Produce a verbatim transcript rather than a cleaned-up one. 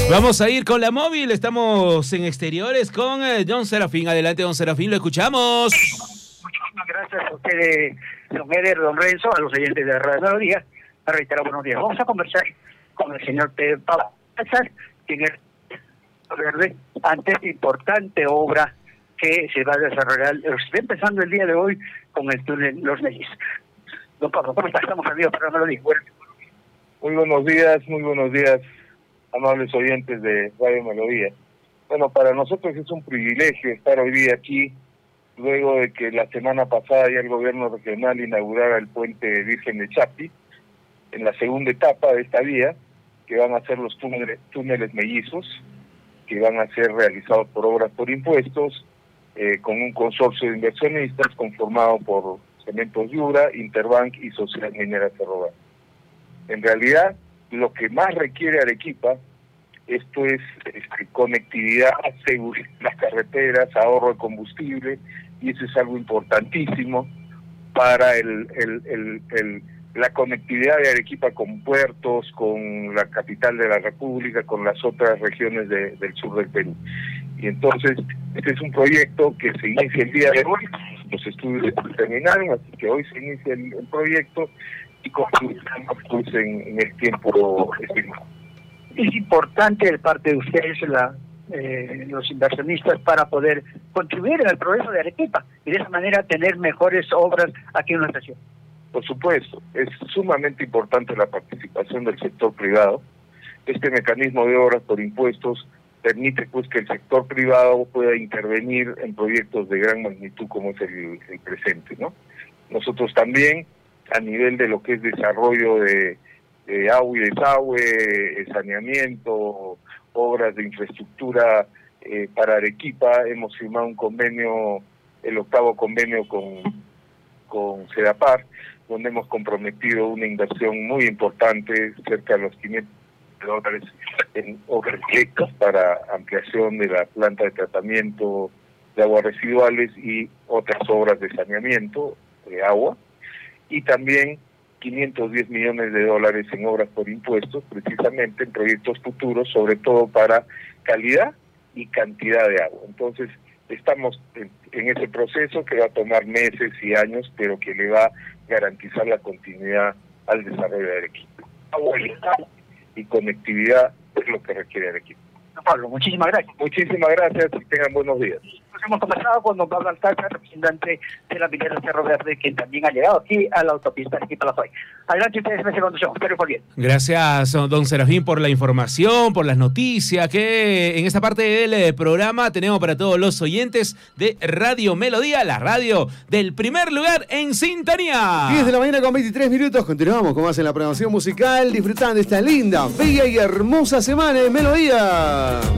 Vamos a ir con la móvil, estamos en exteriores con eh, Don Serafín. Adelante, Don Serafín, lo escuchamos. Muchísimas gracias a ustedes, don Eder, don Renzo, a los oyentes de Radio Melodía. A reiterar buenos días. Vamos a conversar con el señor Pedro Pablo, quien es verde ante esta importante obra que se va a desarrollar, se está empezando el día de hoy con el túnel Los Leyes. Don Pablo, ¿cómo está? Estamos amigos para Radio Melodía. Bueno. Muy buenos días, muy buenos días, amables oyentes de Radio Melodía. Bueno, para nosotros es un privilegio estar hoy día aquí, luego de que la semana pasada ya el gobierno regional inaugurara el puente Virgen de Chapi, en la segunda etapa de esta vía, que van a ser los túneles, túneles mellizos, que van a ser realizados por obras por impuestos, eh, con un consorcio de inversionistas conformado por Cementos Yura, Interbank y Sociedad Minera Ferroviaria. En realidad, lo que más requiere Arequipa, esto es, es conectividad, seguridad en las carreteras, ahorro de combustible, y eso es algo importantísimo para el, el, el, el, la conectividad de Arequipa con puertos, con la capital de la República, con las otras regiones de, del sur del Perú. Y entonces, este es un proyecto que se inicia el día de hoy, los estudios terminaron, así que hoy se inicia el, el proyecto y concluiremos pues, en, en el tiempo estimado. Es importante de parte de ustedes, la, eh, los inversionistas, para poder contribuir en el progreso de Arequipa y de esa manera tener mejores obras aquí en nuestra ciudad. Por supuesto, es sumamente importante la participación del sector privado. Este mecanismo de obras por impuestos permite pues que el sector privado pueda intervenir en proyectos de gran magnitud como es el, el presente, ¿no? Nosotros también, a nivel de lo que es desarrollo de, de agua y desagüe, saneamiento, obras de infraestructura eh, para Arequipa, hemos firmado un convenio, el octavo convenio con, con Sedapar, donde hemos comprometido una inversión muy importante, cerca de los quinientos dólares en obras directas para ampliación de la planta de tratamiento de aguas residuales y otras obras de saneamiento de agua, y también quinientos diez millones de dólares en obras por impuestos, precisamente en proyectos futuros, sobre todo para calidad y cantidad de agua. Entonces, estamos en, en ese proceso que va a tomar meses y años, pero que le va a garantizar la continuidad al desarrollo de Arequipa. Agua y conectividad es lo que requiere Arequipa. Don Pablo, muchísimas gracias. Muchísimas gracias y tengan buenos días. Nos hemos conversado con don Pablo Alcázar, representante de la minera Cerro Verde, quien también ha llegado aquí a la autopista Arequipa-La Joya. Adelante ustedes, me conducción. Espero por bien. Gracias, don Serafín, por la información, por las noticias que en esta parte del programa tenemos para todos los oyentes de Radio Melodía, la radio del primer lugar en sintonía. diez de la mañana con veintitrés minutos, continuamos con más en la programación musical, disfrutando esta linda, bella y hermosa semana de Melodía.